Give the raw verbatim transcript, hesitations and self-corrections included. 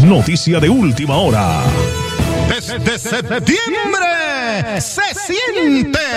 noticia de última hora. Desde septiembre se siente